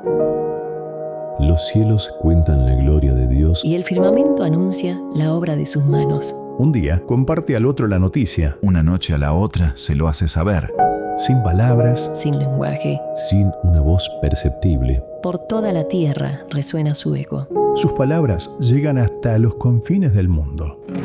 Los cielos cuentan la gloria de Dios y el firmamento anuncia la obra de sus manos. Un día comparte al otro la noticia. Una noche a la otra se lo hace saber. Sin palabras, sin lenguaje, sin una voz perceptible. Por toda la tierra resuena su eco. Sus palabras llegan hasta los confines del mundo.